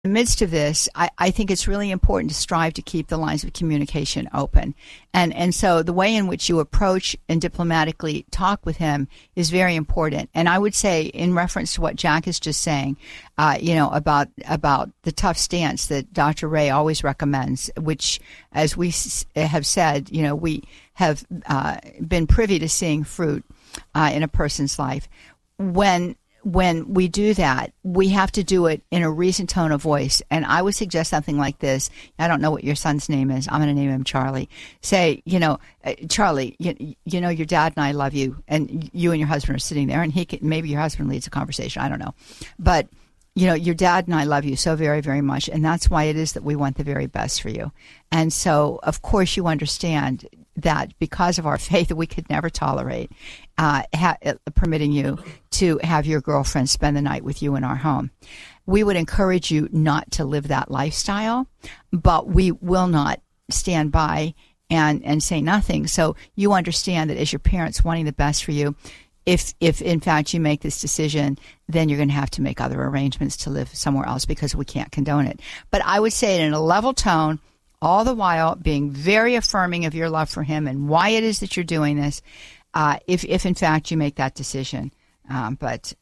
In the midst of this, I think it's really important to strive to keep the lines of communication open. And so the way in which you approach and diplomatically talk with him is very important. And I would say, in reference to what Jack is just saying, about the tough stance that Dr. Ray always recommends, which, as we have said, we have been privy to seeing fruit in a person's life. When we do that, we have to do it in a reasoned tone of voice. And I would suggest something like this. I don't know what your son's name is. I'm going to name him Charlie. Say, Charlie, your dad and I love you. And you and your husband are sitting there, and maybe your husband leads a conversation. I don't know. But, your dad and I love you so very, very much. And that's why it is that we want the very best for you. And so, of course, you understand that because of our faith, we could never tolerate permitting you to have your girlfriend spend the night with you in our home. We would encourage you not to live that lifestyle, but we will not stand by and say nothing. So you understand that as your parents wanting the best for you, if in fact you make this decision, then you're going to have to make other arrangements to live somewhere else because we can't condone it. But I would say it in a level tone, all the while being very affirming of your love for him and why it is that you're doing this, if in fact you make that decision. But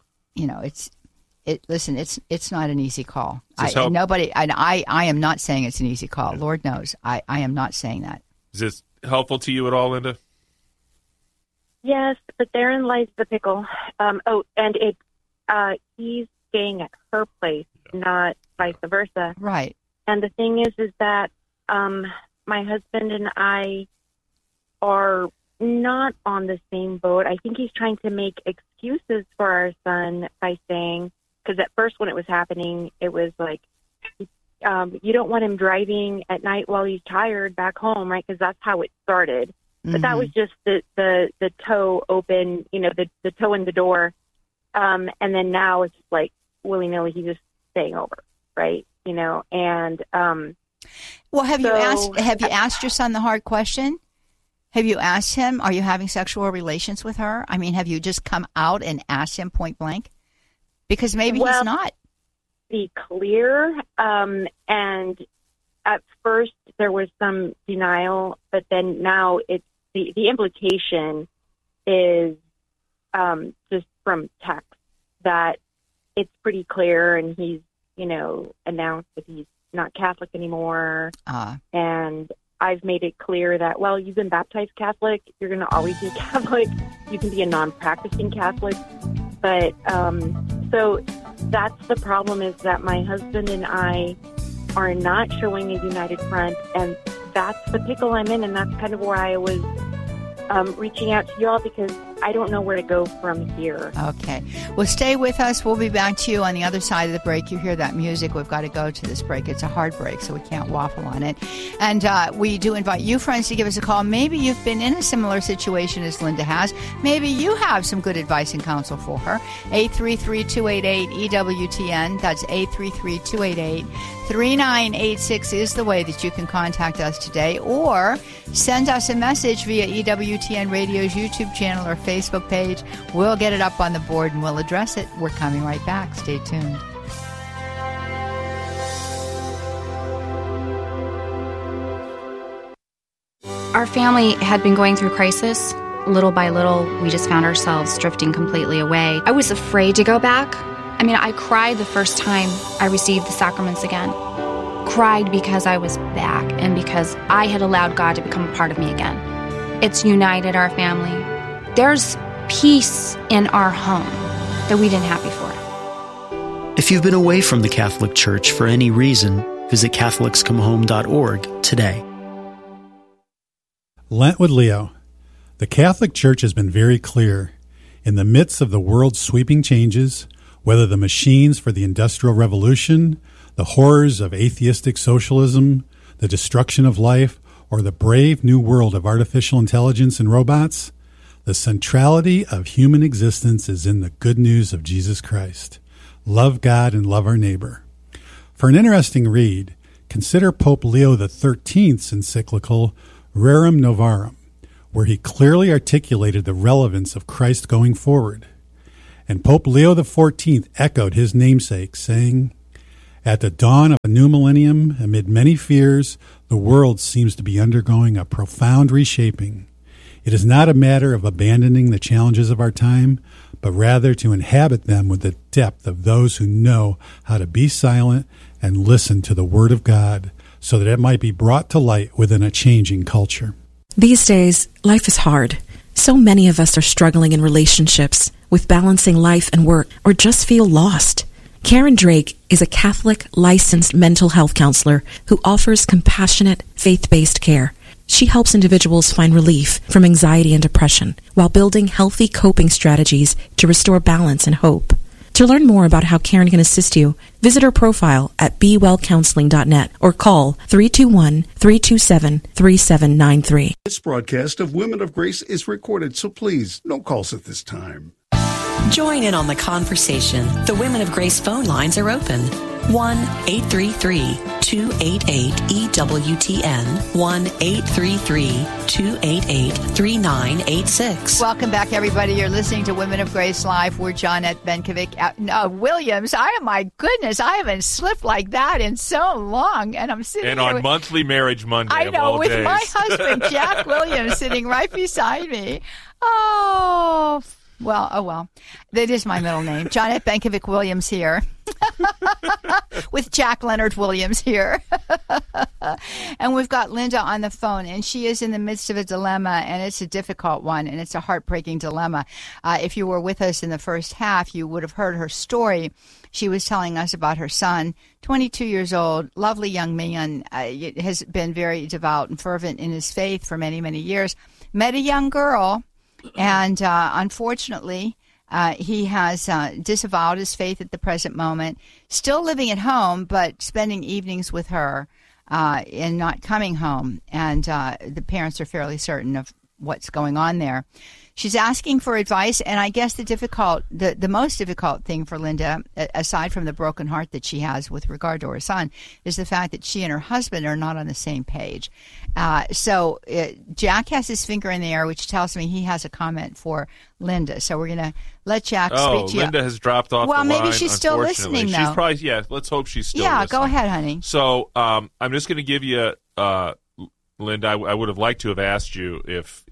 it's not an easy call. I am not saying it's an easy call. Yeah. Lord knows, I am not saying that. Is this helpful to you at all, Linda? Yes, but therein lies the pickle. He's staying at her place, not vice versa. Right. And the thing is that my husband and I are not on the same boat. I think he's trying to make excuses for our son by saying, because at first when it was happening, it was like, you don't want him driving at night while he's tired back home, right? Because that's how it started. Mm-hmm. But that was just the toe open, the toe in the door. And then now it's just like willy-nilly, he's just staying over, right? And well, have you asked your son the hard question? Have you asked him, are you having sexual relations with her? I mean, have you just come out and asked him point blank? Because maybe he's not. Be clear. And at first there was some denial, but then now it's the implication is just from text that it's pretty clear, and he's, announced that he's not Catholic anymore. And I've made it clear that, well, you've been baptized Catholic. You're going to always be Catholic. You can be a non-practicing Catholic. But so that's the problem, is that my husband and I are not showing a united front. And that's the pickle I'm in. And that's kind of why I was reaching out to you all, because I don't know where to go from here. Okay. Well, stay with us. We'll be back to you on the other side of the break. You hear that music. We've got to go to this break. It's a hard break, so we can't waffle on it. And we do invite you, friends, to give us a call. Maybe you've been in a similar situation as Linda has. Maybe you have some good advice and counsel for her. 833-288-EWTN. That's 833-288-3986 is the way that you can contact us today. Or send us a message via EWTN Radio's YouTube channel or Facebook page. We'll get it up on the board and we'll address it. We're coming right back. Stay tuned. Our family had been going through crisis. Little by little, we just found ourselves drifting completely away. I was afraid to go back. I mean, I cried the first time I received the sacraments again. Cried because I was back and because I had allowed God to become a part of me again. It's united our family. There's peace in our home that we didn't have before. If you've been away from the Catholic Church for any reason, visit CatholicsComeHome.org today. Lent with Leo. The Catholic Church has been very clear. In the midst of the world's sweeping changes, whether the machines for the Industrial Revolution, the horrors of atheistic socialism, the destruction of life, or the brave new world of artificial intelligence and robots, the centrality of human existence is in the good news of Jesus Christ. Love God and love our neighbor. For an interesting read, consider Pope Leo XIII's encyclical Rerum Novarum, where he clearly articulated the relevance of Christ going forward. And Pope Leo XIV echoed his namesake, saying, At the dawn of a new millennium, amid many fears, the world seems to be undergoing a profound reshaping. It is not a matter of abandoning the challenges of our time, but rather to inhabit them with the depth of those who know how to be silent and listen to the Word of God, so that it might be brought to light within a changing culture. These days, life is hard. So many of us are struggling in relationships, with balancing life and work, or just feel lost. Karen Drake is a Catholic licensed mental health counselor who offers compassionate, faith-based care. She helps individuals find relief from anxiety and depression while building healthy coping strategies to restore balance and hope. To learn more about how Karen can assist you, visit her profile at bewellcounseling.net or call 321-327-3793. This broadcast of Women of Grace is recorded, so please, no calls at this time. Join in on the conversation. The Women of Grace phone lines are open. 1-833-288-EWTN. 1-833-288-3986. Welcome back, everybody. You're listening to Women of Grace Live. We're Johnette Benkovic. Williams, my goodness, I haven't slipped like that in so long. And I'm sitting and here on with, Monthly Marriage Monday. I know, with days. my husband, Jack Williams, sitting right beside me. Oh, well. That is my middle name. Johnette Benkovic Williams here. With Jack Leonard Williams here. And we've got Linda on the phone, and she is in the midst of a dilemma, and it's a difficult one, and it's a heartbreaking dilemma. If you were with us in the first half, you would have heard her story. She was telling us about her son, 22 years old, lovely young man, has been very devout and fervent in his faith for many, many years. Met a young girl, and unfortunately, he has disavowed his faith at the present moment, still living at home, but spending evenings with her and not coming home. And the parents are fairly certain of what's going on there. She's asking for advice, and I guess the most difficult thing for Linda, aside from the broken heart that she has with regard to her son, is the fact that she and her husband are not on the same page. So Jack has his finger in the air, which tells me he has a comment for Linda. So we're going to let Jack speak to you. Linda has dropped off the line. Well, maybe she's still listening, though. She's probably, let's hope she's still listening. Yeah, go ahead, honey. So I'm just going to give you, Linda, I would have liked to have asked you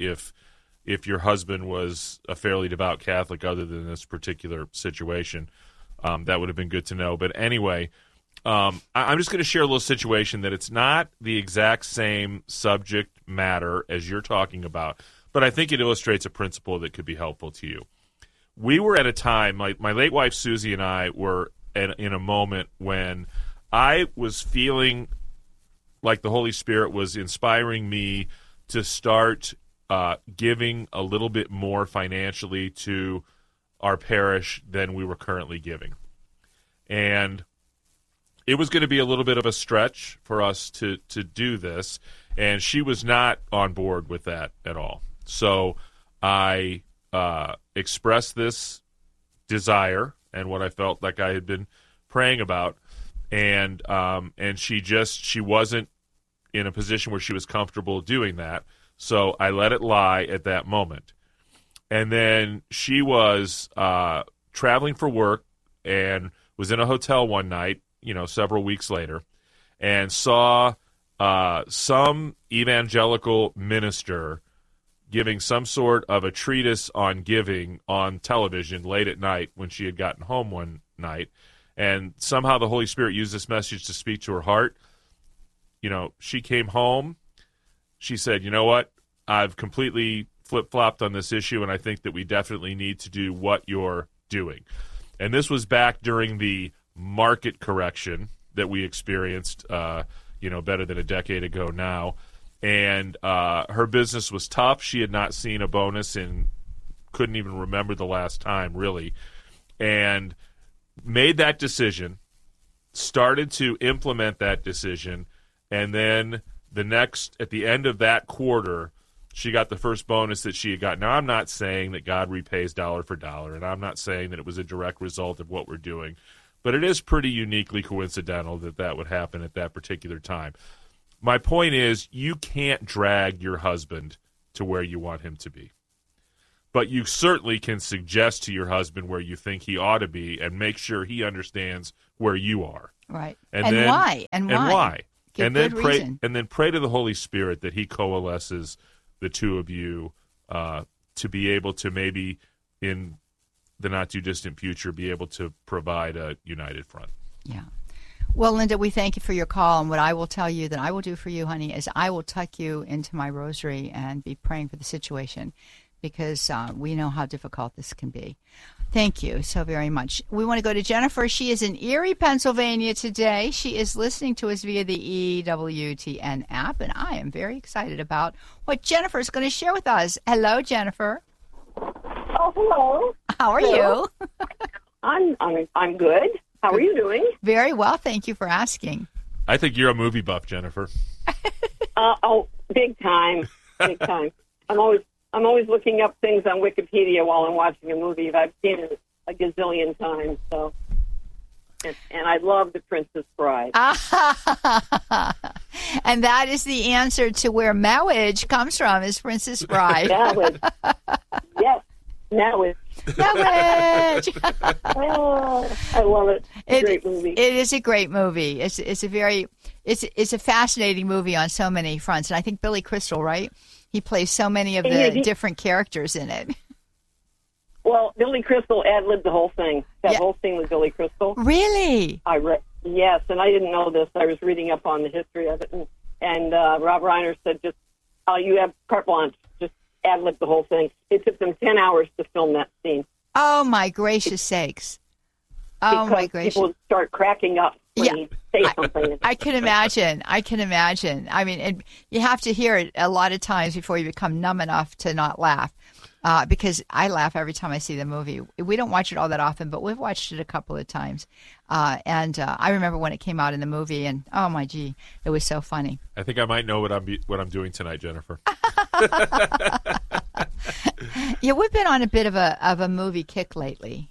if your husband was a fairly devout Catholic other than this particular situation. That would have been good to know. But anyway, I'm just going to share a little situation that it's not the exact same subject matter as you're talking about, but I think it illustrates a principle that could be helpful to you. We were at a time, my late wife Susie and I were in a moment when I was feeling like the Holy Spirit was inspiring me to start giving a little bit more financially to our parish than we were currently giving. And it was going to be a little bit of a stretch for us to do this, and she was not on board with that at all. So I expressed this desire and what I felt like I had been praying about, and she wasn't in a position where she was comfortable doing that. So I let it lie at that moment. And then she was traveling for work and was in a hotel one night, several weeks later, and saw some evangelical minister giving some sort of a treatise on giving on television late at night when she had gotten home one night. And somehow the Holy Spirit used this message to speak to her heart. She came home. She said, you know what? I've completely flip-flopped on this issue, and I think that we definitely need to do what you're doing. And this was back during the market correction that we experienced, better than a decade ago now. And her business was tough. She had not seen a bonus and couldn't even remember the last time, really. And made that decision, started to implement that decision, and then at the end of that quarter, she got the first bonus that she had got. Now, I'm not saying that God repays dollar for dollar, and I'm not saying that it was a direct result of what we're doing, but it is pretty uniquely coincidental that would happen at that particular time. My point is, you can't drag your husband to where you want him to be, but you certainly can suggest to your husband where you think he ought to be and make sure he understands where you are. Right. And then, why? And why? Give and then good pray. reason. And then pray to the Holy Spirit that He coalesces the two of you to be able to maybe in the not too distant future be able to provide a united front. Yeah. Well, Linda, we thank you for your call. And what I will tell you that I will do for you, honey, is I will tuck you into my rosary and be praying for the situation, because we know how difficult this can be. Thank you so very much. We want to go to Jennifer. She is in Erie, Pennsylvania today. She is listening to us via the EWTN app, and I am very excited about what Jennifer is going to share with us. Hello, Jennifer. Oh, hello. How are you? I'm good. How are you doing? Very well, thank you for asking. I think you're a movie buff, Jennifer. Big time. Big time. I'm always looking up things on Wikipedia while I'm watching a movie. I've seen it a gazillion times, so. And I love The Princess Bride. And that is the answer to where marriage comes from, is Princess Bride. Marriage. Yes, marriage. Marriage. Oh, I love it. It's a great movie. It is a great movie. It's a fascinating movie on so many fronts. And I think Billy Crystal, right? He plays so many of the different characters in it. Well, Billy Crystal ad-libbed the whole thing. That whole thing with Billy Crystal. Really? Yes, and I didn't know this. I was reading up on the history of it, and Rob Reiner said, you have carte blanche. Just ad-lib the whole thing. It took them 10 hours to film that scene. Oh, my gracious sakes. Oh, my gracious. People start cracking up when he say something. I can imagine. I mean, and you have to hear it a lot of times before you become numb enough to not laugh. Because I laugh every time I see the movie. We don't watch it all that often, but we've watched it a couple of times. And I remember when it came out in the movie, and oh my gee, it was so funny. I think I might know what I'm doing tonight, Jennifer. Yeah, we've been on a bit of a movie kick lately.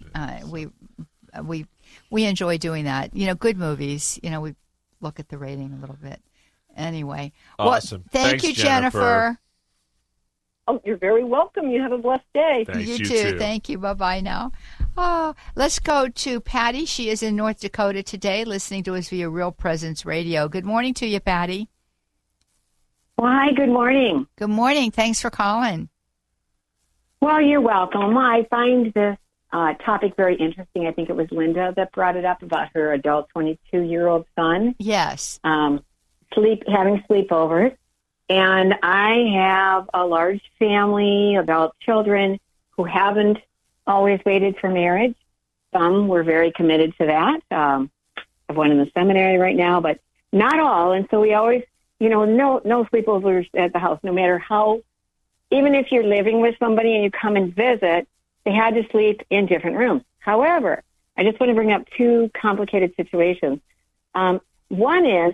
We enjoy doing that. Good movies. We look at the rating a little bit. Anyway, awesome. Well, thank you, Jennifer. Oh, you're very welcome. You have a blessed day. Thanks, you too. Thank you. Bye-bye now. Let's go to Patty. She is in North Dakota today, listening to us via Real Presence Radio. Good morning to you, Patty. Hi, good morning. Good morning. Thanks for calling. Well, you're welcome. I find this topic very interesting. I think it was Linda that brought it up about her adult 22-year-old son. Yes. Having sleepovers. And I have a large family, adult children who haven't always waited for marriage. Some were very committed to that. I have one in the seminary right now, but not all. And so we always, no sleepovers at the house, no matter how, even if you're living with somebody and you come and visit, they had to sleep in different rooms. However, I just want to bring up two complicated situations. One is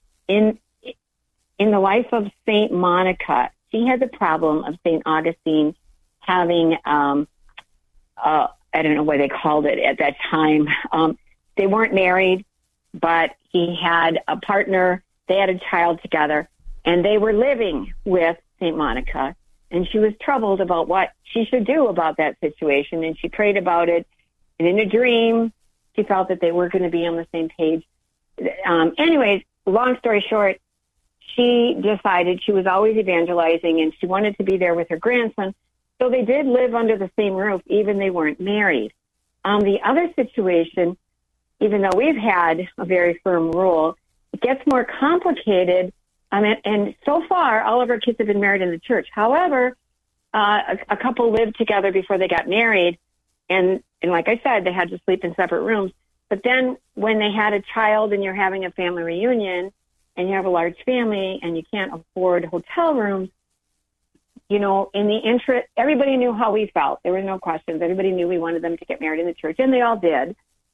in the life of St. Monica, she had the problem of St. Augustine having, I don't know what they called it at that time. They weren't married, but he had a partner. They had a child together, and they were living with St. Monica. And she was troubled about what she should do about that situation, and she prayed about it. And in a dream, she felt that they were going to be on the same page. Anyways, long story short, she decided she was always evangelizing and she wanted to be there with her grandson. So they did live under the same roof, even they weren't married. The other situation, even though we've had a very firm rule, it gets more complicated. And so far, all of our kids have been married in the church. However, a couple lived together before they got married. And like I said, they had to sleep in separate rooms. But then when they had a child and you're having a family reunion, and you have a large family and you can't afford hotel rooms, in the interest, everybody knew how we felt. There were no questions. Everybody knew we wanted them to get married in the church, and they all did.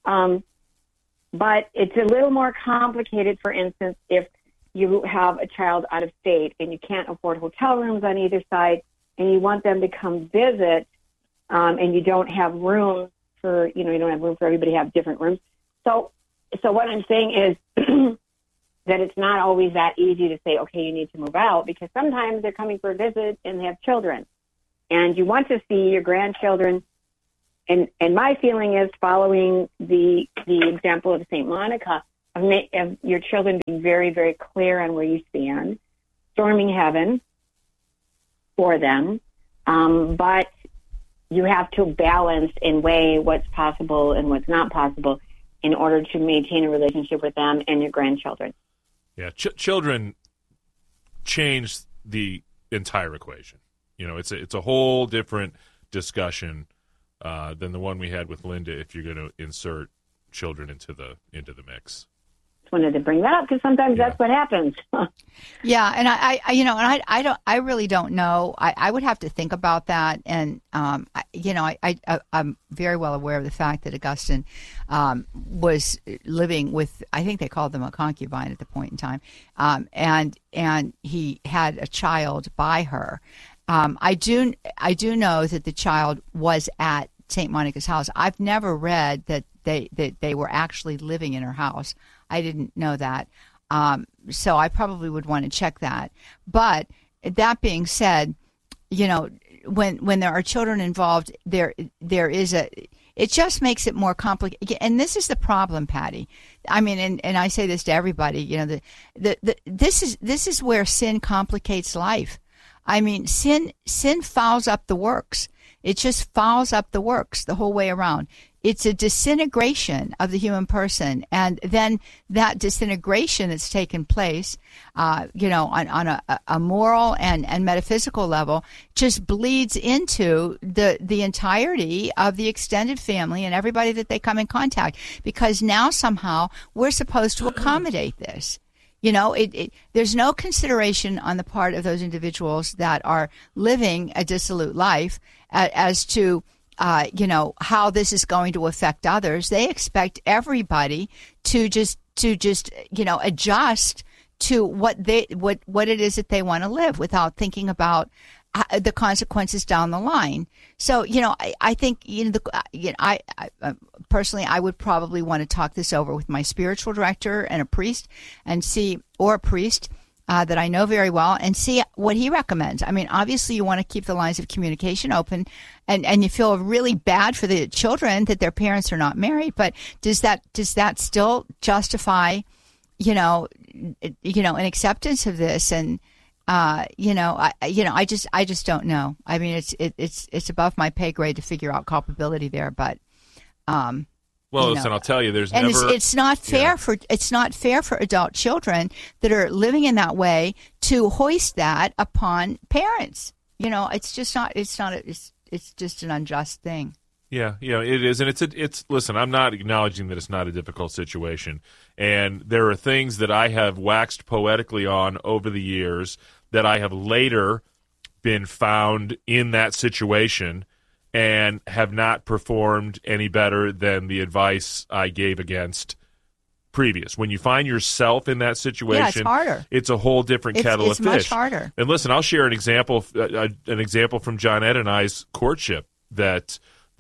But it's a little more complicated, for instance, if you have a child out of state and you can't afford hotel rooms on either side and you want them to come visit, and you don't have room for, you don't have room for everybody to have different rooms. So what I'm saying is that it's not always that easy to say, okay, you need to move out, because sometimes they're coming for a visit and they have children and you want to see your grandchildren. And my feeling is, following the example of St. Monica, of your children being very, very clear on where you stand, storming heaven for them, but you have to balance and weigh what's possible and what's not possible in order to maintain a relationship with them and your grandchildren. Yeah, children change the entire equation. You know, it's a whole different discussion than the one we had with Linda. If you're going to insert children into the mix, just wanted to bring that up because sometimes that's what happens. Yeah, and I really don't know. I would have to think about that, and I'm very well aware of the fact that Augustine was living with, I think they called them a concubine at the point in time, and he had a child by her. I do know that the child was at St. Monica's house. I've never read that they were actually living in her house. I didn't know that. So I probably would want to check that. But that being said, you know, when there are children involved, there is it just makes it more complicated. And this is the problem, Patty. I mean, and I say this to everybody, you know, this is where sin complicates life. I mean, sin fouls up the works. It just fouls up the works the whole way around. It's a disintegration of the human person. And then that disintegration that's taken place, on a moral and metaphysical level, just bleeds into the entirety of the extended family and everybody that they come in contact. Because now somehow we're supposed to accommodate this. You know, there's no consideration on the part of those individuals that are living a dissolute life as to, how this is going to affect others. They expect everybody to just adjust to what it is that they want to live without thinking about the consequences down the line. So, I think, I personally, I would probably want to talk this over with my spiritual director and a priest or a priest that I know very well and see what he recommends. I mean, obviously you want to keep the lines of communication open and you feel really bad for the children that their parents are not married, but does that still justify, an acceptance of this? And, I just don't know. I mean, it's above my pay grade to figure out culpability there, but, listen, I'll tell you, it's not fair for adult children that are living in that way to hoist that upon parents. It's just an unjust thing. Yeah, it is. And listen, I'm not acknowledging that it's not a difficult situation. And there are things that I have waxed poetically on over the years that I have later been found in that situation and have not performed any better than the advice I gave against previous. When you find yourself in that situation, it's harder. It's a whole different kettle of fish. It's much harder. And listen, I'll share an example from John Ed and I's courtship that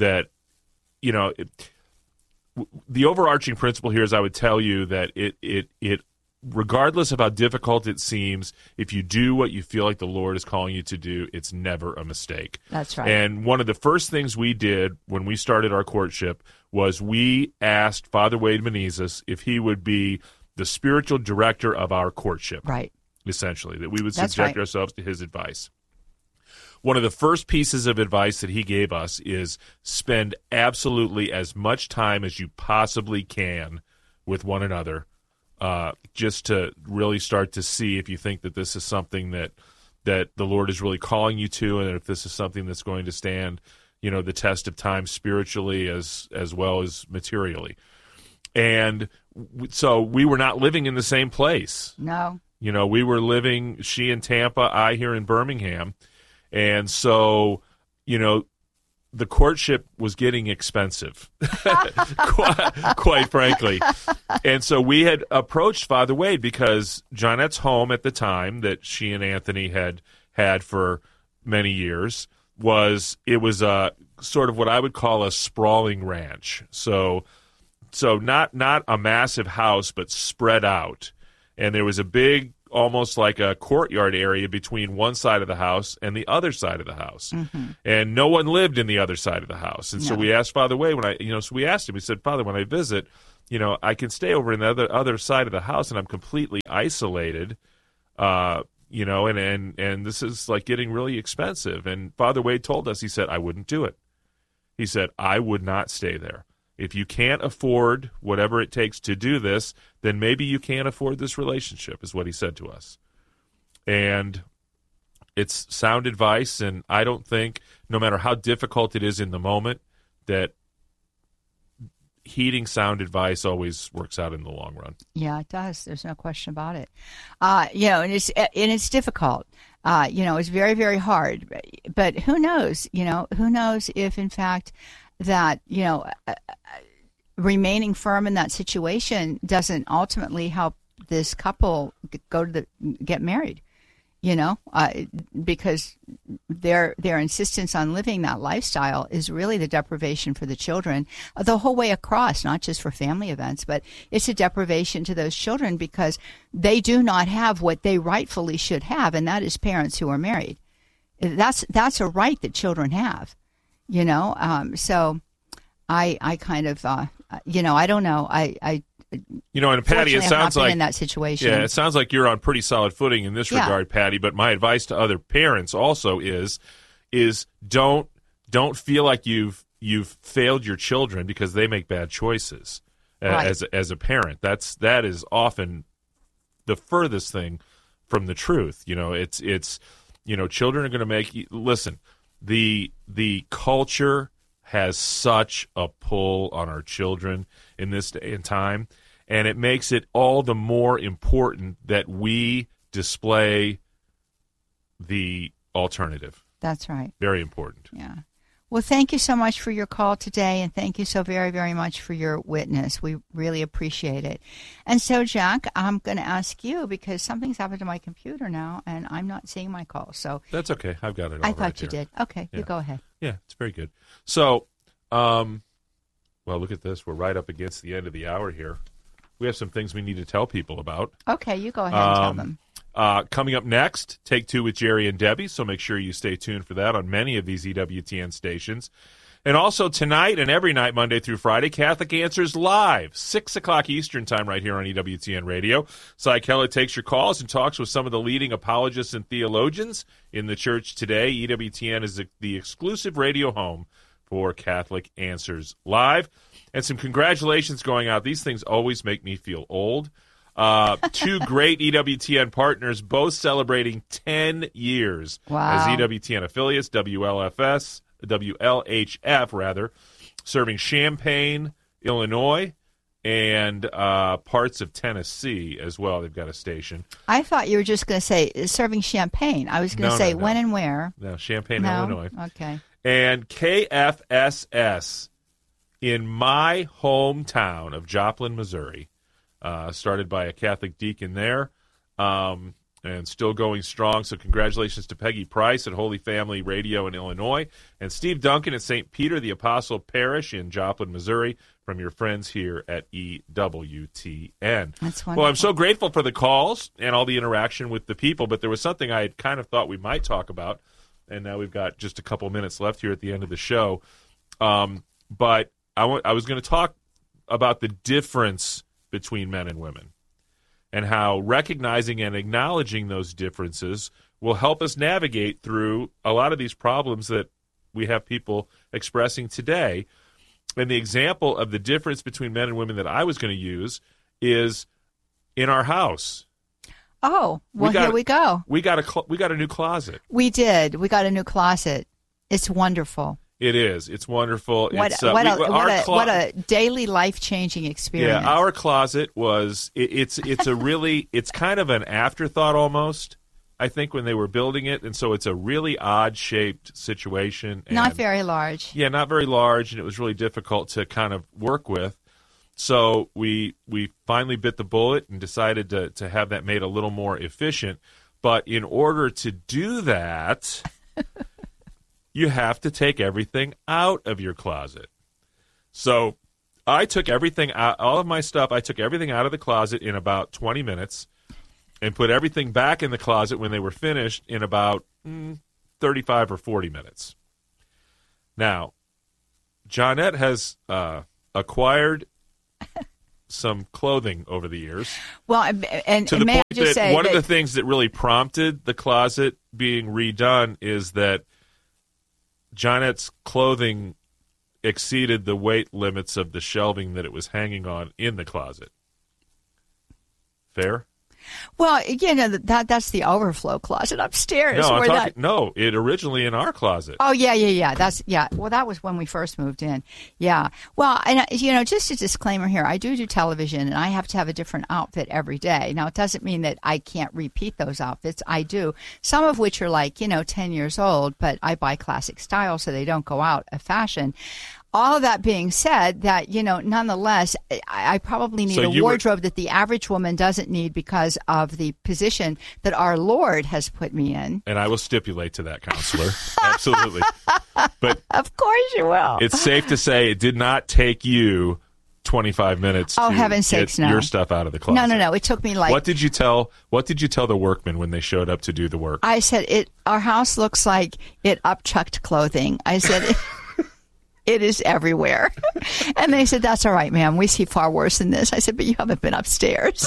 the overarching principle here is I would tell you that it regardless of how difficult it seems, if you do what you feel like the Lord is calling you to do, it's never a mistake. That's right. And one of the first things we did when we started our courtship was we asked Father Wade Menezes if he would be the spiritual director of our courtship. Right. Essentially, that we would subject ourselves to his advice. One of the first pieces of advice that he gave us is spend absolutely as much time as you possibly can with one another, just to really start to see if you think that this is something that the Lord is really calling you to, and if this is something that's going to stand, the test of time spiritually as well as materially. And so we were not living in the same place. No. We were living, she in Tampa, I here in Birmingham. And so, the courtship was getting expensive, quite frankly. And so we had approached Father Wade because Johnette's home at the time that she and Anthony had for many years was a sort of what I would call a sprawling ranch. So not a massive house, but spread out. And there was a big, almost like a courtyard area between one side of the house and the other side of the house. Mm-hmm. And no one lived in the other side of the house. And so we asked Father Wade, we asked him, we said, Father, when I visit, I can stay over in the other side of the house and I'm completely isolated, and this is like getting really expensive. And Father Wade told us, he said, I wouldn't do it. He said, I would not stay there. If you can't afford whatever it takes to do this, then maybe you can't afford this relationship, is what he said to us. And it's sound advice, and I don't think, no matter how difficult it is in the moment, that heeding sound advice always works out in the long run. Yeah, it does. There's no question about it. And it's difficult. It's very, very hard. But who knows? Who knows if, in fact, that remaining firm in that situation doesn't ultimately help this couple get married. Because their insistence on living that lifestyle is really the deprivation for the children the whole way across, not just for family events, but it's a deprivation to those children because they do not have what they rightfully should have, and that is parents who are married. That's a right that children have, so I kind of, I don't know. And Patty, it sounds like in that situation. Yeah, it sounds like you're on pretty solid footing in this regard, Patty. But my advice to other parents also is don't feel like you've failed your children because they make bad choices as a parent. That is often the furthest thing from the truth. It's children are going to make. Listen, the culture has such a pull on our children in this day and time, and it makes it all the more important that we display the alternative. That's right. Very important. Yeah. Well, thank you so much for your call today, and thank you so very, very much for your witness. We really appreciate it. And so, Jack, I'm going to ask you, because something's happened to my computer now, and I'm not seeing my call. So that's okay. I've got it all I thought right you here. did. Okay, Yeah. You go ahead. Yeah, it's very good. So, well, look at this. We're right up against the end of the hour here. We have some things we need to tell people about. Okay, you go ahead and tell them. Coming up next, Take Two with Jerry and Debbie, so make sure you stay tuned for that on many of these EWTN stations. And also tonight and every night, Monday through Friday, Catholic Answers Live, 6 o'clock Eastern Time right here on EWTN Radio. Cy Keller takes your calls and talks with some of the leading apologists and theologians in the church today. EWTN is the exclusive radio home for Catholic Answers Live. And some congratulations going out. These things always make me feel old. Two great EWTN partners, both celebrating 10 years as EWTN affiliates, WLHF, serving Champaign, Illinois, and parts of Tennessee as well. They've got a station. I thought you were just going to say serving Champaign. I was going to say when and where. No, Champaign, Illinois. Okay. And KFSS in my hometown of Joplin, Missouri. Started by a Catholic deacon there, and still going strong. So congratulations to Peggy Price at Holy Family Radio in Illinois, and Steve Duncan at St. Peter the Apostle Parish in Joplin, Missouri, from your friends here at EWTN. That's wonderful. Well, I'm so grateful for the calls and all the interaction with the people, but there was something I had kind of thought we might talk about, and now we've got just a couple minutes left here at the end of the show. But I was going to talk about the difference between men and women, and how recognizing and acknowledging those differences will help us navigate through a lot of these problems that we have people expressing today. And the example of the difference between men and women that I was going to use is in our house. Oh, well, here we go. We got a new closet. We did. We got a new closet. It's wonderful. It is. It's wonderful. What a daily life-changing experience. Yeah, our closet was, it's kind of an afterthought almost, I think, when they were building it. And so it's a really odd-shaped situation. And, not very large. Yeah, not very large, and it was really difficult to kind of work with. So we finally bit the bullet and decided to have that made a little more efficient. But in order to do that... you have to take everything out of your closet. So I took everything out, all of my stuff, I took everything out of the closet in about 20 minutes and put everything back in the closet when they were finished in about 35 or 40 minutes. Now, Johnette has acquired some clothing over the years. Well, and to the may point I just that say one that, of the things that really prompted the closet being redone is that Johnette's clothing exceeded the weight limits of the shelving that it was hanging on in the closet. Fair? well, that's the overflow closet upstairs. No, where that, no, it originally in our closet. Oh, yeah. Well, that was when we first moved in. Yeah. Well, and just a disclaimer here. I do television, and I have to have a different outfit every day. Now, it doesn't mean that I can't repeat those outfits. I do. Some of which are 10 years old, but I buy classic style so they don't go out of fashion. All of that being said, that, nonetheless, I probably need a wardrobe that the average woman doesn't need because of the position that our Lord has put me in. And I will stipulate to that, counselor. Absolutely. But of course you will. It's safe to say it did not take you 25 minutes to heaven's get sakes, no. your stuff out of the closet. No. It took me What did you tell the workmen when they showed up to do the work? I said, our house looks like it upchucked clothing. I said... It is everywhere. And they said, that's all right, ma'am. We see far worse than this. I said, but you haven't been upstairs.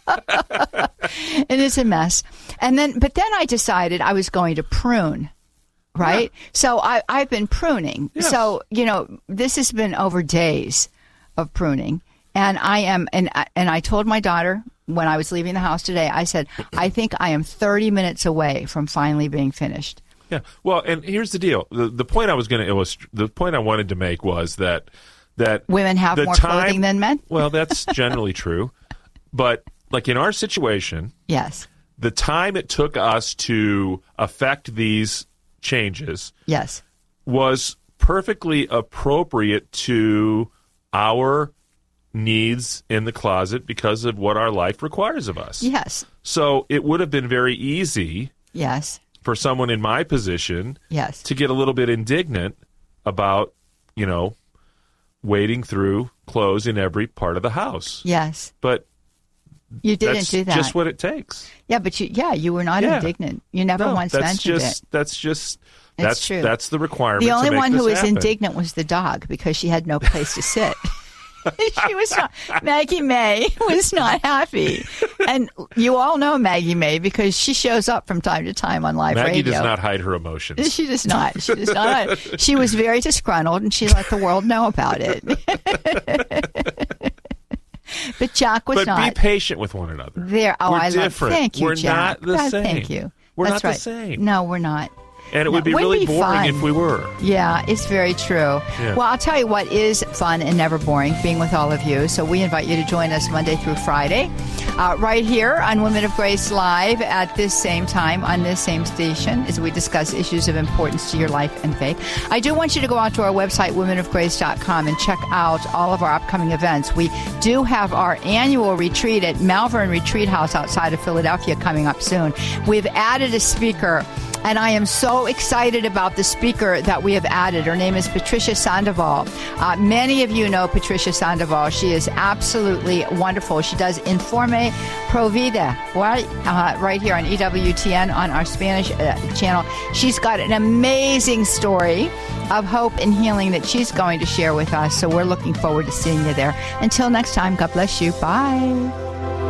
And it's a mess. But then I decided I was going to prune, right? Yeah. So I've been pruning. Yes. So, this has been over days of pruning. And I told my daughter when I was leaving the house today, I said, I think I am 30 minutes away from finally being finished. Yeah. Well, and here's the deal. The point I was going to illustrate, the point I wanted to make was that women have more clothing than men. Well, that's generally true, but in our situation, yes, the time it took us to affect these changes, yes, was perfectly appropriate to our needs in the closet because of what our life requires of us. Yes. So it would have been very easy. Yes. For someone in my position, yes, to get a little bit indignant about, wading through clothes in every part of the house. Yes. But you didn't do that. Just what it takes. Yeah, but you were not indignant. You never once mentioned it. That's true. That's the requirement. The only one who was happen. Indignant was the dog because she had no place to sit. She was not. Maggie May was not happy, and you all know Maggie May because she shows up from time to time on live radio. Maggie does not hide her emotions. She does not. She does not. She was very disgruntled, and she let the world know about it. But Jack was not. But be patient with one another. We're different. Thank you, we're Jack. Not the same. Thank you. We're That's not right. the same. No, we're not. And it would be really boring if we were. Yeah, it's very true. Yeah. Well, I'll tell you what is fun and never boring, being with all of you. So we invite you to join us Monday through Friday, right here on Women of Grace Live at this same time on this same station as we discuss issues of importance to your life and faith. I do want you to go out to our website, womenofgrace.com, and check out all of our upcoming events. We do have our annual retreat at Malvern Retreat House outside of Philadelphia coming up soon. We've added a speaker, and I am so excited about the speaker that we have added. Her name is Patricia Sandoval. Many of you know Patricia Sandoval. She is absolutely wonderful. She does Informe Pro Vida, right here on EWTN on our Spanish channel. She's got an amazing story of hope and healing that she's going to share with us. So we're looking forward to seeing you there. Until next time, God bless you. Bye.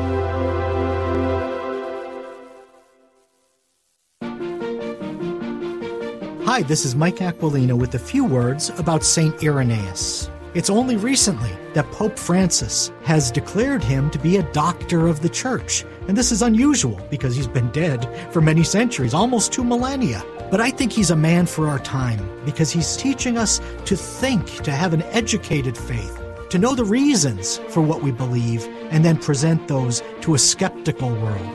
Hi, this is Mike Aquilina with a few words about St. Irenaeus. It's only recently that Pope Francis has declared him to be a doctor of the Church. And this is unusual because he's been dead for many centuries, almost 2 millennia. But I think he's a man for our time because he's teaching us to think, to have an educated faith, to know the reasons for what we believe, and then present those to a skeptical world.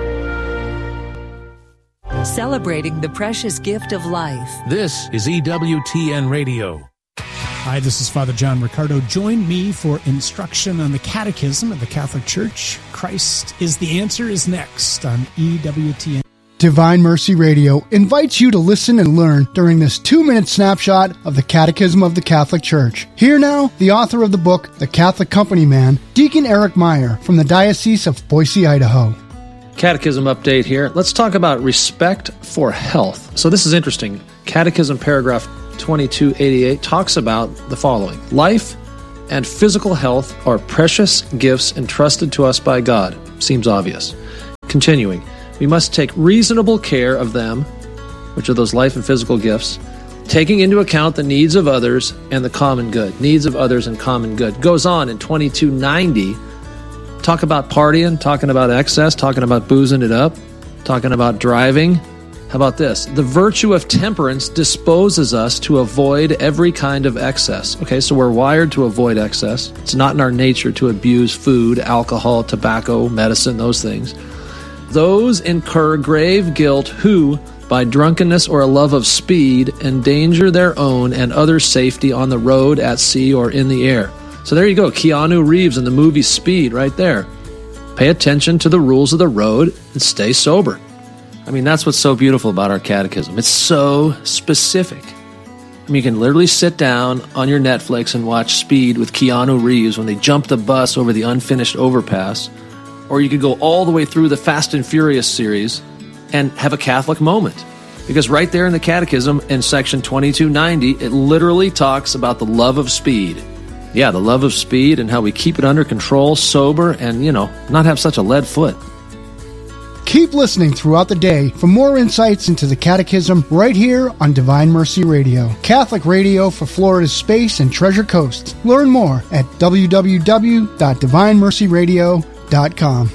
Celebrating the precious gift of life. This is EWTN Radio. Hi, this is Father John Riccardo. Join me for instruction on the Catechism of the Catholic Church. Christ is the Answer is next on EWTN. Divine Mercy Radio invites you to listen and learn during this 2-minute snapshot of the Catechism of the Catholic Church. Here now, the author of the book, The Catholic Company Man, Deacon Eric Meyer from the Diocese of Boise, Idaho. Catechism update here. Let's talk about respect for health. So this is interesting. Catechism paragraph 2288 talks about the following. Life and physical health are precious gifts entrusted to us by God. Seems obvious. Continuing, we must take reasonable care of them, which are those life and physical gifts, taking into account the needs of others and the common good. Needs of others and common good. Goes on in 2290. Talk about partying, talking about excess, talking about boozing it up, talking about driving. How about this? The virtue of temperance disposes us to avoid every kind of excess. Okay, so we're wired to avoid excess. It's not in our nature to abuse food, alcohol, tobacco, medicine, those things. Those incur grave guilt who, by drunkenness or a love of speed, endanger their own and others' safety on the road, at sea, or in the air. So there you go, Keanu Reeves in the movie Speed right there. Pay attention to the rules of the road and stay sober. I mean, that's what's so beautiful about our catechism. It's so specific. I mean, you can literally sit down on your Netflix and watch Speed with Keanu Reeves when they jump the bus over the unfinished overpass. Or you could go all the way through the Fast and Furious series and have a Catholic moment. Because right there in the Catechism, in section 2290, it literally talks about the love of speed. Yeah, the love of speed and how we keep it under control, sober, and, not have such a lead foot. Keep listening throughout the day for more insights into the Catechism right here on Divine Mercy Radio, Catholic radio for Florida's Space and Treasure Coast. Learn more at www.divinemercyradio.com.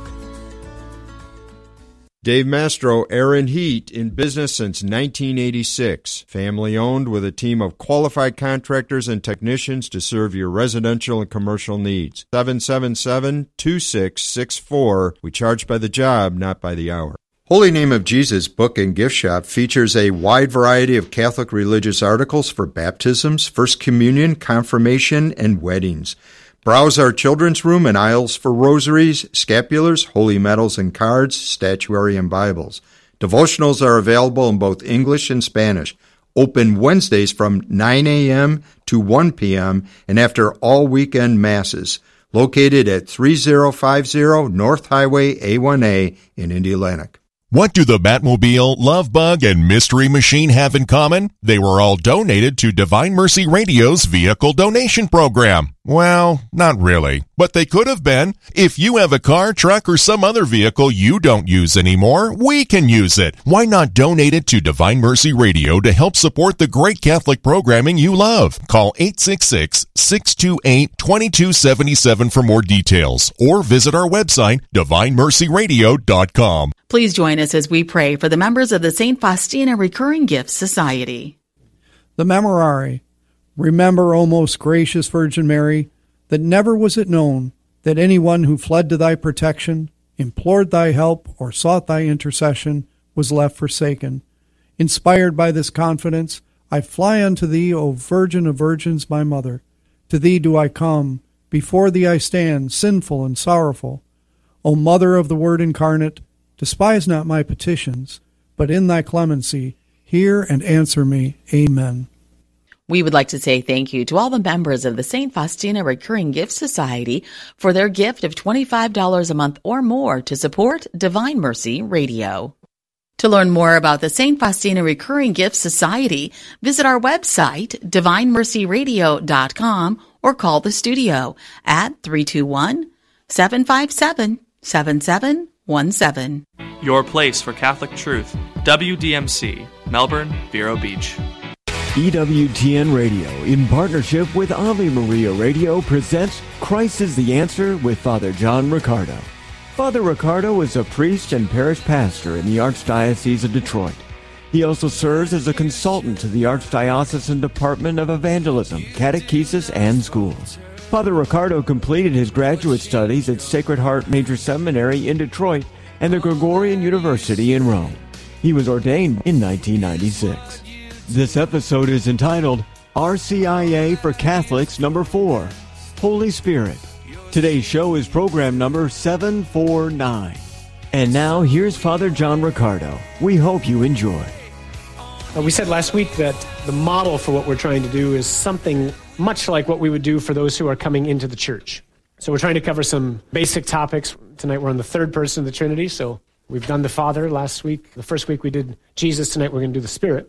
Dave Mastro, Air & Heat, in business since 1986. Family owned with a team of qualified contractors and technicians to serve your residential and commercial needs. 777-2664. We charge by the job, not by the hour. Holy Name of Jesus Book and Gift Shop features a wide variety of Catholic religious articles for baptisms, First Communion, confirmation, and weddings. Browse our children's room and aisles for rosaries, scapulars, holy medals and cards, statuary, and Bibles. Devotionals are available in both English and Spanish. Open Wednesdays from 9 a.m. to 1 p.m. and after all weekend masses. Located at 3050 North Highway A1A in Indianapolis. What do the Batmobile, Love Bug, and Mystery Machine have in common? They were all donated to Divine Mercy Radio's vehicle donation program. Well, not really, but they could have been. If you have a car, truck, or some other vehicle you don't use anymore, we can use it. Why not donate it to Divine Mercy Radio to help support the great Catholic programming you love? Call 866-628-2277 for more details, or visit our website, divinemercyradio.com. Please join us as we pray for the members of the St. Faustina Recurring Gifts Society. The Memorare. Remember, O most gracious Virgin Mary, that never was it known that anyone who fled to thy protection, implored thy help, or sought thy intercession was left forsaken. Inspired by this confidence, I fly unto thee, O Virgin of Virgins, my Mother. To thee do I come, before thee I stand, sinful and sorrowful. O Mother of the Word incarnate, despise not my petitions, but in thy clemency hear and answer me. Amen. We would like to say thank you to all the members of the St. Faustina Recurring Gift Society for their gift of $25 a month or more to support Divine Mercy Radio. To learn more about the St. Faustina Recurring Gift Society, visit our website, divinemercyradio.com, or call the studio at 321-757-7717. Your place for Catholic truth. WDMC, Melbourne, Vero Beach. EWTN Radio, in partnership with Ave Maria Radio, presents Christ is the Answer with Father John Riccardo. Father Riccardo is a priest and parish pastor in the Archdiocese of Detroit. He also serves as a consultant to the Archdiocesan Department of Evangelism, Catechesis, and Schools. Father Riccardo completed his graduate studies at Sacred Heart Major Seminary in Detroit and the Gregorian University in Rome. He was ordained in 1996. This episode is entitled RCIA for Catholics number 4, Holy Spirit. Today's show is program number 749. And now here's Father John Riccardo. We hope you enjoy. We said last week that the model for what we're trying to do is something much like what we would do for those who are coming into the church. So we're trying to cover some basic topics. Tonight we're on the third person of the Trinity, so we've done the Father last week. The first week we did Jesus. Tonight we're going to do the Spirit.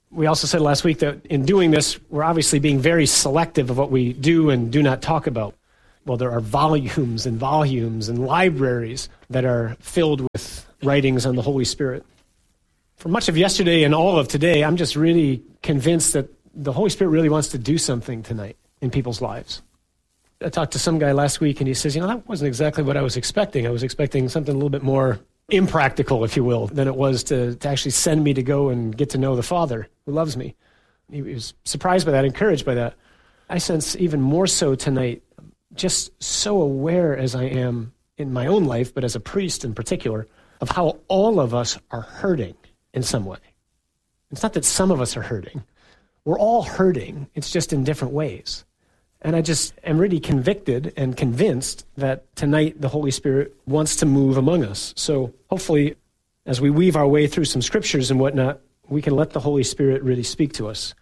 We also said last week that in doing this, we're obviously being very selective of what we do and do not talk about. Well, there are volumes and volumes and libraries that are filled with writings on the Holy Spirit. For much of yesterday and all of today, I'm just really convinced that the Holy Spirit really wants to do something tonight in people's lives. I talked to some guy last week, and he says, that wasn't exactly what I was expecting. I was expecting something a little bit more impractical, if you will, than it was to actually send me to go and get to know the Father who loves me. He was surprised by that, encouraged by that. I sense even more so tonight, just so aware as I am in my own life, but as a priest in particular, of how all of us are hurting in some way. It's not that some of us are hurting. We're all hurting. It's just in different ways. And I just am really convicted and convinced that tonight the Holy Spirit wants to move among us. So hopefully, as we weave our way through some scriptures and whatnot, we can let the Holy Spirit really speak to us.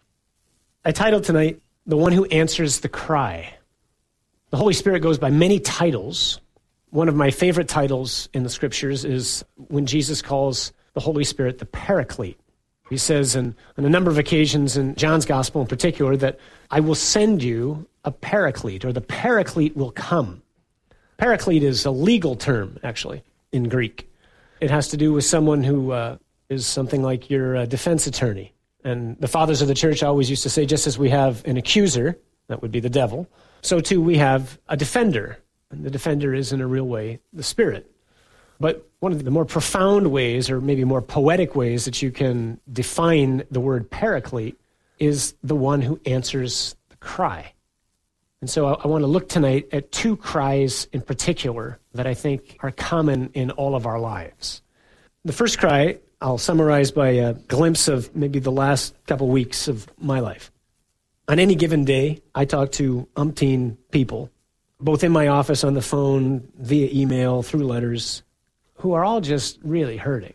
I titled tonight, The One Who Answers the Cry. The Holy Spirit goes by many titles. One of my favorite titles in the scriptures is when Jesus calls the Holy Spirit the Paraclete. He says on a number of occasions in John's Gospel in particular that I will send you a Paraclete, or the Paraclete will come. Paraclete is a legal term, actually, in Greek. It has to do with someone who is something like your defense attorney. And the fathers of the church always used to say, just as we have an accuser, that would be the devil, so too we have a defender. And the defender is, in a real way, the Spirit. But one of the more profound ways, or maybe more poetic ways that you can define the word Paraclete is the one who answers the cry. And so I want to look tonight at two cries in particular that I think are common in all of our lives. The first cry I'll summarize by a glimpse of maybe the last couple weeks of my life. On any given day, I talk to umpteen people, both in my office, on the phone, via email, through letters, who are all just really hurting.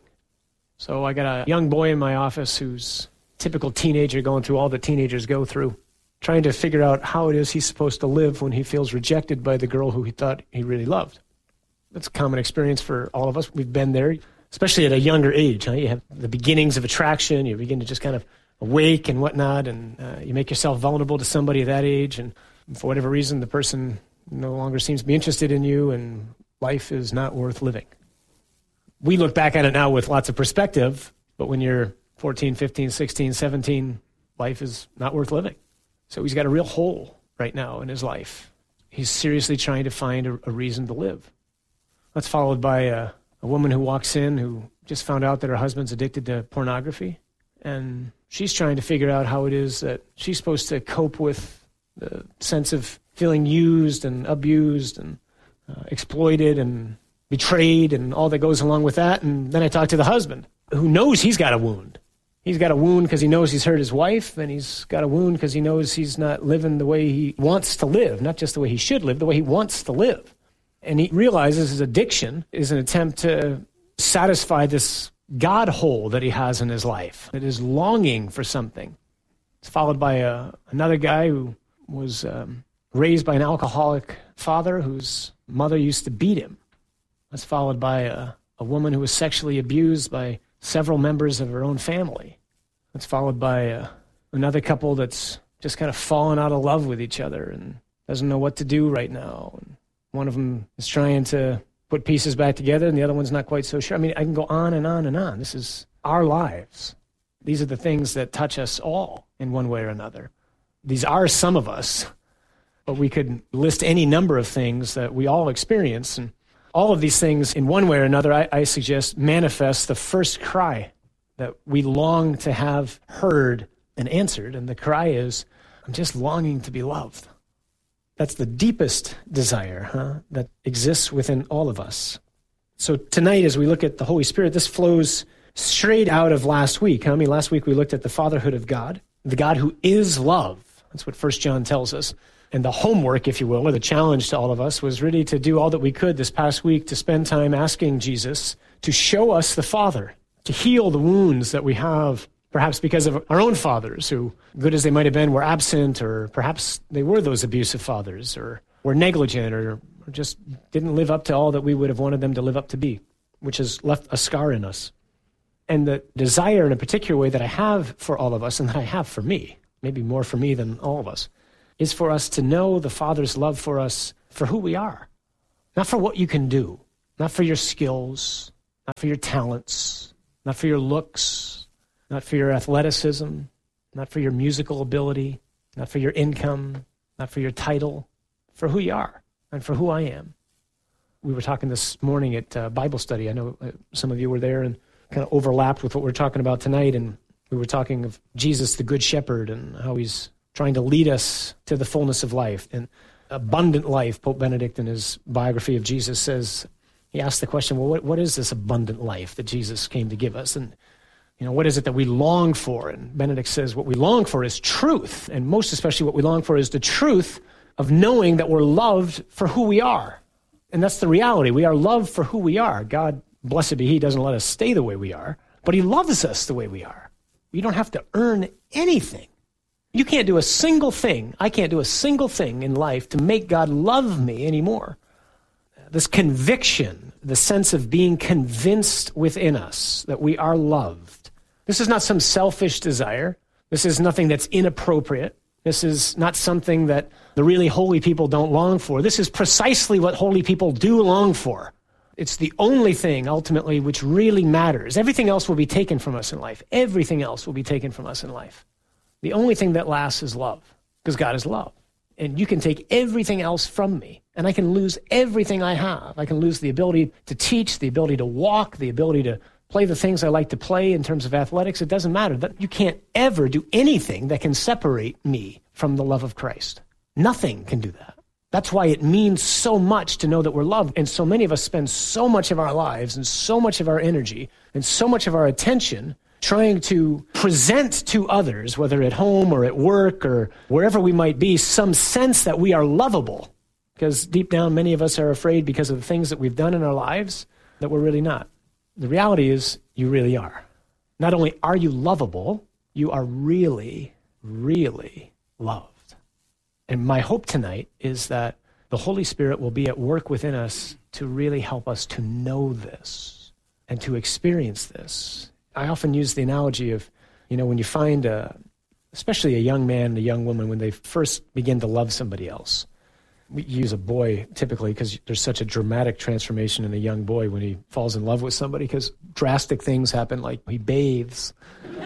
So I got a young boy in my office who's a typical teenager going through all that teenagers go through, trying to figure out how it is he's supposed to live when he feels rejected by the girl who he thought he really loved. That's a common experience for all of us. We've been there, especially at a younger age. You have the beginnings of attraction. You begin to just kind of awake and whatnot, and you make yourself vulnerable to somebody at that age, and for whatever reason, the person no longer seems to be interested in you, and life is not worth living. We look back at it now with lots of perspective, but when you're 14, 15, 16, 17, life is not worth living. So he's got a real hole right now in his life. He's seriously trying to find a reason to live. That's followed by a woman who walks in who just found out that her husband's addicted to pornography, and she's trying to figure out how it is that she's supposed to cope with the sense of feeling used and abused and exploited and betrayed and all that goes along with that. And then I talk to the husband who knows he's got a wound. He's got a wound because he knows he's hurt his wife, and he's got a wound because he knows he's not living the way he wants to live, not just the way he should live, the way he wants to live. And he realizes his addiction is an attempt to satisfy this God hole that he has in his life, that is longing for something. It's followed by another guy who was raised by an alcoholic father whose mother used to beat him. That's followed by a woman who was sexually abused by several members of her own family. That's followed by another couple that's just kind of fallen out of love with each other and doesn't know what to do right now. And one of them is trying to put pieces back together, and the other one's not quite so sure. I mean, I can go on and on and on. This is our lives. These are the things that touch us all in one way or another. These are some of us, but we could list any number of things that we all experience, and all of these things, in one way or another, I suggest, manifest the first cry that we long to have heard and answered. And the cry is, I'm just longing to be loved. That's the deepest desire that exists within all of us. So tonight, as we look at the Holy Spirit, this flows straight out of last week. I mean, last week we looked at the fatherhood of God, the God who is love. That's what 1 John tells us. And the homework, if you will, or the challenge to all of us was really to do all that we could this past week to spend time asking Jesus to show us the Father, to heal the wounds that we have, perhaps because of our own fathers who, good as they might have been, were absent, or perhaps they were those abusive fathers, or were negligent, or just didn't live up to all that we would have wanted them to live up to be, which has left a scar in us. And the desire in a particular way that I have for all of us, and that I have for me, maybe more for me than all of us, is for us to know the Father's love for us for who we are. Not for what you can do, not for your skills, not for your talents, not for your looks, not for your athleticism, not for your musical ability, not for your income, not for your title, for who you are and for who I am. We were talking this morning at Bible study. I know some of you were there and kind of overlapped with what we're talking about tonight. And we were talking of Jesus, the Good Shepherd, and how he's trying to lead us to the fullness of life and abundant life. Pope Benedict, in his biography of Jesus, says, he asked the question, well, what is this abundant life that Jesus came to give us? And, what is it that we long for? And Benedict says, what we long for is truth. And most especially what we long for is the truth of knowing that we're loved for who we are. And that's the reality. We are loved for who we are. God, blessed be he, doesn't let us stay the way we are, but he loves us the way we are. You don't have to earn anything. You can't do a single thing. I can't do a single thing in life to make God love me anymore. This conviction, the sense of being convinced within us that we are loved. This is not some selfish desire. This is nothing that's inappropriate. This is not something that the really holy people don't long for. This is precisely what holy people do long for. It's the only thing, ultimately, which really matters. Everything else will be taken from us in life. Everything else will be taken from us in life. The only thing that lasts is love, because God is love. And you can take everything else from me, and I can lose everything I have. I can lose the ability to teach, the ability to walk, the ability to play the things I like to play in terms of athletics. It doesn't matter. You can't ever do anything that can separate me from the love of Christ. Nothing can do that. That's why it means so much to know that we're loved. And so many of us spend so much of our lives and so much of our energy and so much of our attention trying to present to others, whether at home or at work or wherever we might be, some sense that we are lovable. Because deep down, many of us are afraid because of the things that we've done in our lives that we're really not. The reality is you really are. Not only are you lovable, you are really, really loved. And my hope tonight is that the Holy Spirit will be at work within us to really help us to know this and to experience this. I often use the analogy of, when you find, especially a young man and a young woman, when they first begin to love somebody else. We use a boy typically because there's such a dramatic transformation in a young boy when he falls in love with somebody, because drastic things happen, like he bathes,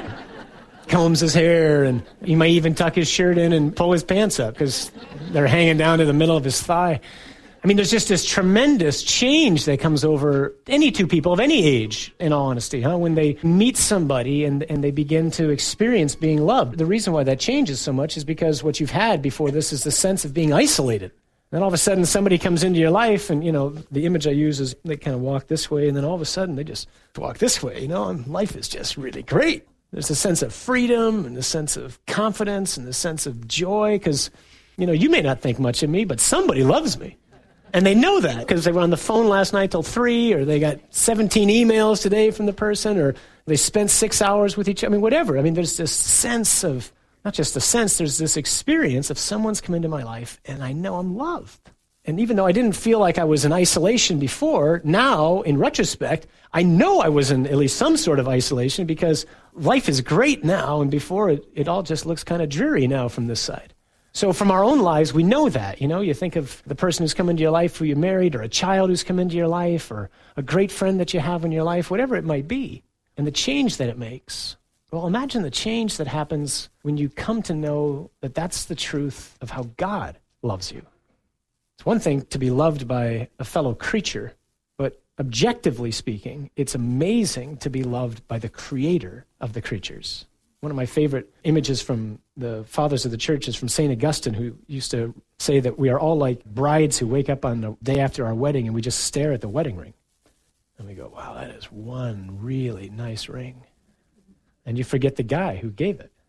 combs his hair, and he might even tuck his shirt in and pull his pants up because they're hanging down to the middle of his thigh. I mean, there's just this tremendous change that comes over any two people of any age, in all honesty, when they meet somebody and they begin to experience being loved. The reason why that changes so much is because what you've had before this is the sense of being isolated. Then all of a sudden somebody comes into your life, and, the image I use is they kind of walk this way, and then all of a sudden they just walk this way, and life is just really great. There's a sense of freedom and a sense of confidence and a sense of joy because, you may not think much of me, but somebody loves me. And they know that because they were on the phone last night till 3, or they got 17 emails today from the person, or they spent 6 hours with each other. Whatever. There's this sense of, not just a sense, there's this experience of someone's come into my life and I know I'm loved. And even though I didn't feel like I was in isolation before, now, in retrospect, I know I was in at least some sort of isolation because life is great now, and before it all just looks kind of dreary now from this side. So from our own lives, we know that. You think of the person who's come into your life who you married, or a child who's come into your life, or a great friend that you have in your life, whatever it might be, and the change that it makes. Well, imagine the change that happens when you come to know that that's the truth of how God loves you. It's one thing to be loved by a fellow creature, but objectively speaking, it's amazing to be loved by the creator of the creatures. One of my favorite images from the fathers of the church is from St. Augustine, who used to say that we are all like brides who wake up on the day after our wedding and we just stare at the wedding ring. And we go, wow, that is one really nice ring. And you forget the guy who gave it.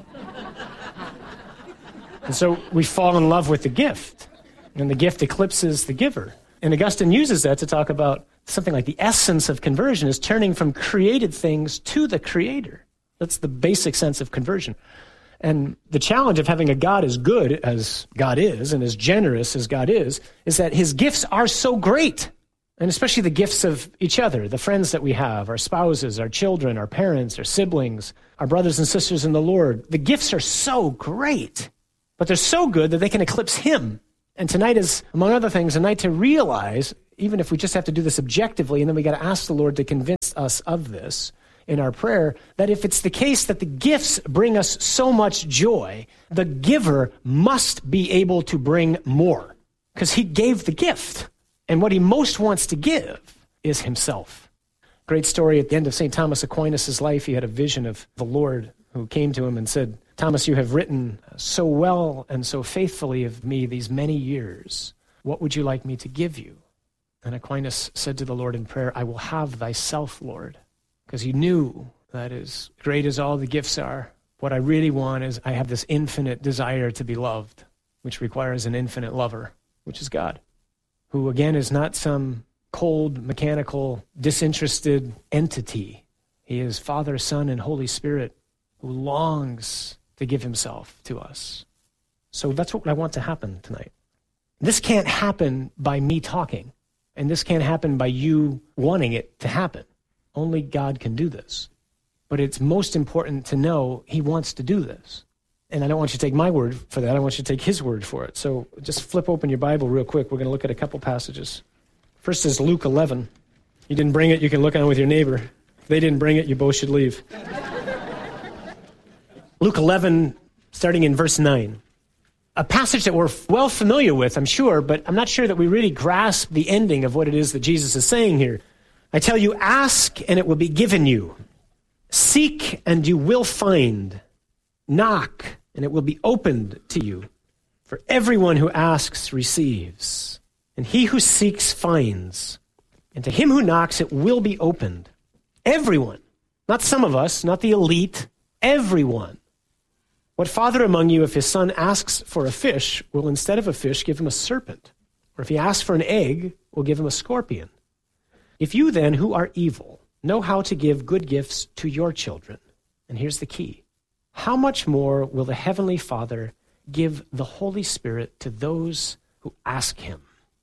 And so we fall in love with the gift, and the gift eclipses the giver. And Augustine uses that to talk about something like the essence of conversion is turning from created things to the creator. That's the basic sense of conversion. And the challenge of having a God as good as God is and as generous as God is that his gifts are so great. And especially the gifts of each other, the friends that we have, our spouses, our children, our parents, our siblings, our brothers and sisters in the Lord. The gifts are so great, but they're so good that they can eclipse Him. And tonight is, among other things, a night to realize, even if we just have to do this objectively, and then we got to ask the Lord to convince us of this in our prayer, that if it's the case that the gifts bring us so much joy, the giver must be able to bring more, because He gave the gift. And what He most wants to give is Himself. Great story at the end of St. Thomas Aquinas' life. He had a vision of the Lord who came to him and said, "Thomas, you have written so well and so faithfully of me these many years. What would you like me to give you?" And Aquinas said to the Lord in prayer, "I will have thyself, Lord." Because he knew that as great as all the gifts are, what I really want is I have this infinite desire to be loved, which requires an infinite lover, which is God, who again is not some cold, mechanical, disinterested entity. He is Father, Son, and Holy Spirit who longs to give Himself to us. So that's what I want to happen tonight. This can't happen by me talking, and this can't happen by you wanting it to happen. Only God can do this. But it's most important to know He wants to do this. And I don't want you to take my word for that. I want you to take His word for it. So just flip open your Bible real quick. We're going to look at a couple passages. First is Luke 11. You didn't bring it, you can look on it with your neighbor. If they didn't bring it, you both should leave. Luke 11, starting in verse 9. A passage that we're well familiar with, I'm sure, but I'm not sure that we really grasp the ending of what it is that Jesus is saying here. I tell you, ask and it will be given you. Seek and you will find. Knock and it will be opened to you. For everyone who asks receives, and he who seeks finds. And to him who knocks it will be opened. Everyone, not some of us, not the elite, everyone. What father among you, if his son asks for a fish, will instead of a fish give him a serpent? Or if he asks for an egg, will give him a scorpion? If you then, who are evil, know how to give good gifts to your children, and here's the key, how much more will the Heavenly Father give the Holy Spirit to those who ask Him?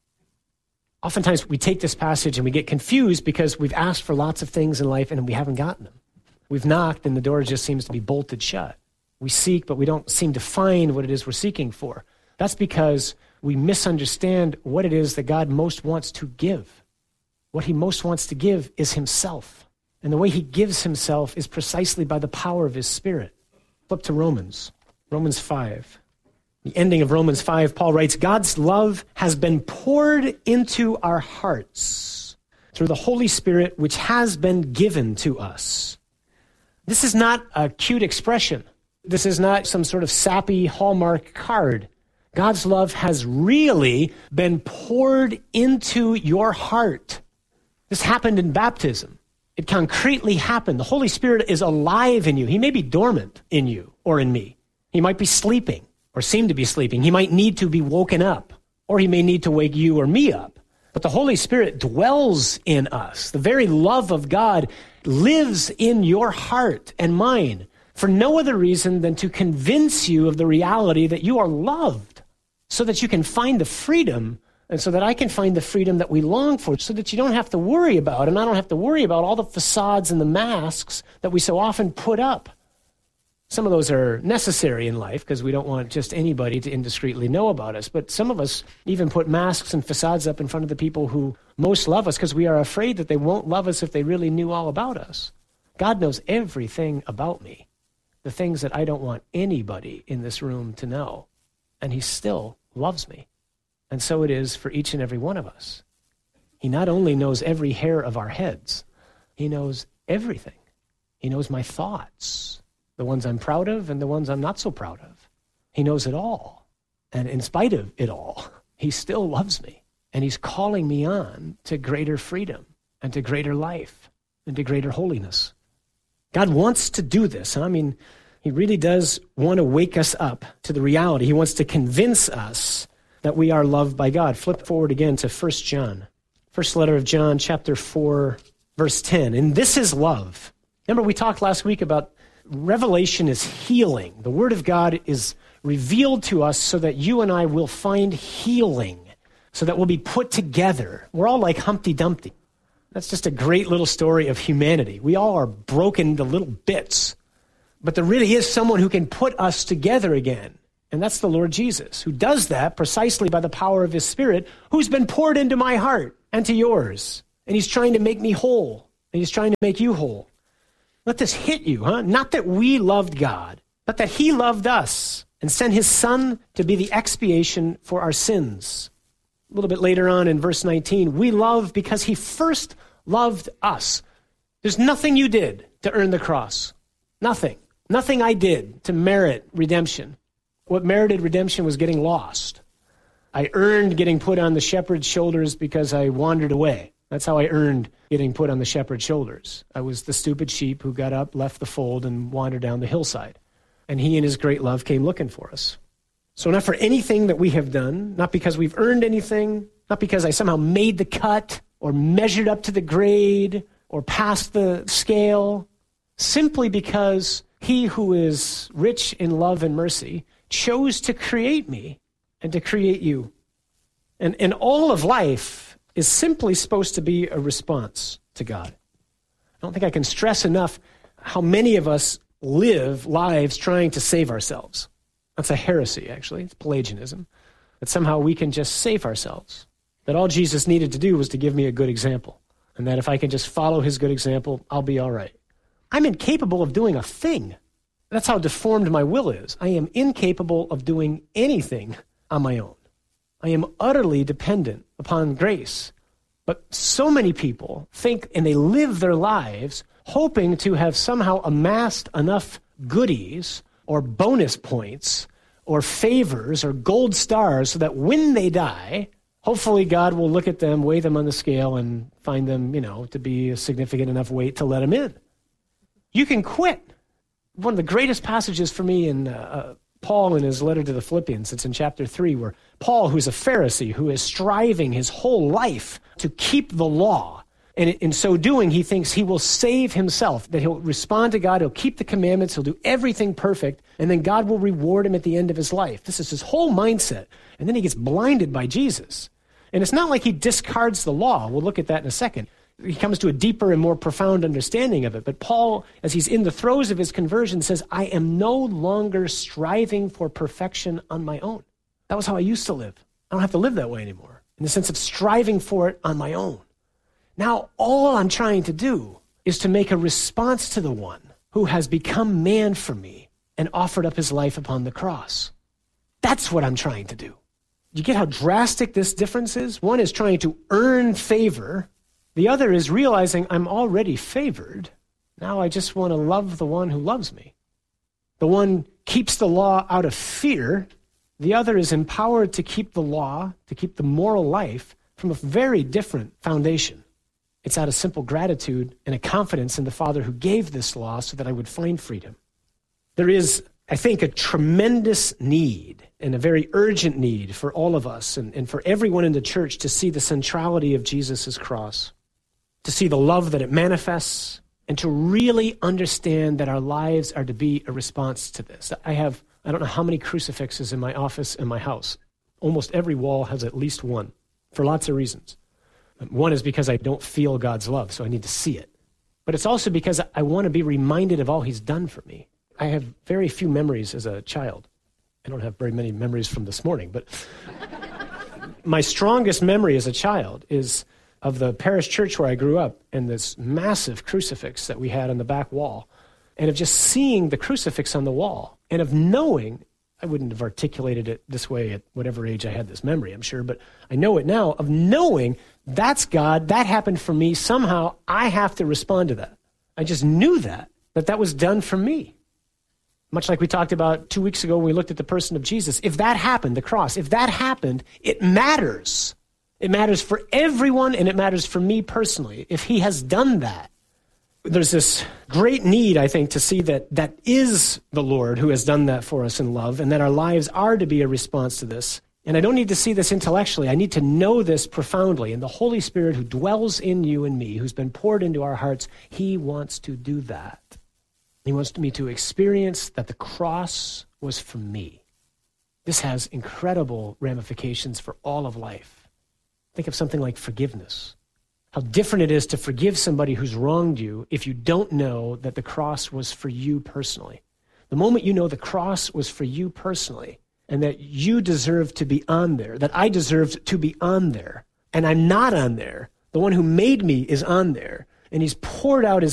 Oftentimes we take this passage and we get confused because we've asked for lots of things in life and we haven't gotten them. We've knocked and the door just seems to be bolted shut. We seek, but we don't seem to find what it is we're seeking for. That's because we misunderstand what it is that God most wants to give. What He most wants to give is Himself. And the way He gives Himself is precisely by the power of His Spirit. Flip to Romans 5. The ending of Romans 5, Paul writes, God's love has been poured into our hearts through the Holy Spirit, which has been given to us. This is not a cute expression. This is not some sort of sappy Hallmark card. God's love has really been poured into your heart. This happened in baptism. It concretely happened. The Holy Spirit is alive in you. He may be dormant in you or in me. He might be sleeping or seem to be sleeping. He might need to be woken up, or He may need to wake you or me up. But the Holy Spirit dwells in us. The very love of God lives in your heart and mine for no other reason than to convince you of the reality that you are loved, so that you can find the freedom, and so that I can find the freedom that we long for, so that you don't have to worry about, and I don't have to worry about all the facades and the masks that we so often put up. Some of those are necessary in life because we don't want just anybody to indiscreetly know about us. But some of us even put masks and facades up in front of the people who most love us because we are afraid that they won't love us if they really knew all about us. God knows everything about me, the things that I don't want anybody in this room to know. And He still loves me. And so it is for each and every one of us. He not only knows every hair of our heads, He knows everything. He knows my thoughts, the ones I'm proud of and the ones I'm not so proud of. He knows it all. And in spite of it all, He still loves me. And He's calling me on to greater freedom and to greater life and to greater holiness. God wants to do this. I mean, He really does want to wake us up to the reality. He wants to convince us that we are loved by God. Flip forward again to 1 John. First letter of John, chapter 4, verse 10. And this is love. Remember, we talked last week about revelation is healing. The Word of God is revealed to us so that you and I will find healing, so that we'll be put together. We're all like Humpty Dumpty. That's just a great little story of humanity. We all are broken into little bits. But there really is someone who can put us together again. And that's the Lord Jesus, who does that precisely by the power of his Spirit, who's been poured into my heart and to yours. And he's trying to make me whole. And he's trying to make you whole. Let this hit you, huh? Not that we loved God, but that he loved us and sent his Son to be the expiation for our sins. A little bit later on in verse 19, we love because he first loved us. There's nothing you did to earn the cross. Nothing. Nothing I did to merit redemption. What merited redemption was getting lost. I earned getting put on the shepherd's shoulders because I wandered away. That's how I earned getting put on the shepherd's shoulders. I was the stupid sheep who got up, left the fold, and wandered down the hillside. And he in his great love came looking for us. So not for anything that we have done, not because we've earned anything, not because I somehow made the cut or measured up to the grade or passed the scale, simply because he who is rich in love and mercy chose to create me and to create you. And all of life is simply supposed to be a response to God. I don't think I can stress enough how many of us live lives trying to save ourselves. That's a heresy, actually. It's Pelagianism. That somehow we can just save ourselves. That all Jesus needed to do was to give me a good example. And that if I can just follow his good example, I'll be all right. I'm incapable of doing a thing. That's how deformed my will is. I am incapable of doing anything on my own. I am utterly dependent upon grace. But so many people think and they live their lives hoping to have somehow amassed enough goodies or bonus points or favors or gold stars so that when they die, hopefully God will look at them, weigh them on the scale, and find them, to be a significant enough weight to let them in. You can quit. One of the greatest passages for me in Paul in his letter to the Philippians, it's in chapter 3, where Paul, who's a Pharisee, who is striving his whole life to keep the law, and in so doing, he thinks he will save himself, that he'll respond to God, he'll keep the commandments, he'll do everything perfect, and then God will reward him at the end of his life. This is his whole mindset. And then he gets blinded by Jesus. And it's not like he discards the law. We'll look at that in a second. He comes to a deeper and more profound understanding of it. But Paul, as he's in the throes of his conversion, says, I am no longer striving for perfection on my own. That was how I used to live. I don't have to live that way anymore, in the sense of striving for it on my own. Now, all I'm trying to do is to make a response to the one who has become man for me and offered up his life upon the cross. That's what I'm trying to do. You get how drastic this difference is? One is trying to earn favor. The other is realizing I'm already favored. Now I just want to love the one who loves me. The one keeps the law out of fear. The other is empowered to keep the law, to keep the moral life from a very different foundation. It's out of simple gratitude and a confidence in the Father who gave this law so that I would find freedom. There is, I think, a tremendous need and a very urgent need for all of us and for everyone in the church to see the centrality of Jesus' cross, to see the love that it manifests, and to really understand that our lives are to be a response to this. I don't know how many crucifixes in my office and my house. Almost every wall has at least one, for lots of reasons. One is because I don't feel God's love, so I need to see it. But it's also because I want to be reminded of all he's done for me. I have very few memories as a child. I don't have very many memories from this morning, but my strongest memory as a child is of the parish church where I grew up and this massive crucifix that we had on the back wall, and of just seeing the crucifix on the wall, and of knowing, I wouldn't have articulated it this way at whatever age I had this memory, I'm sure, but I know it now, of knowing that's God, that happened for me, somehow I have to respond to that. I just knew that was done for me. Much like we talked about 2 weeks ago when we looked at the person of Jesus. If that happened, the cross, if that happened, it matters. It matters for everyone, and it matters for me personally. If he has done that, there's this great need, I think, to see that is the Lord who has done that for us in love, and that our lives are to be a response to this. And I don't need to see this intellectually. I need to know this profoundly. And the Holy Spirit who dwells in you and me, who's been poured into our hearts, he wants to do that. He wants me to experience that the cross was for me. This has incredible ramifications for all of life. Think of something like forgiveness. How different it is to forgive somebody who's wronged you if you don't know that the cross was for you personally. The moment you know the cross was for you personally, and that you deserve to be on there, that I deserved to be on there, and I'm not on there. The one who made me is on there, and he's poured out his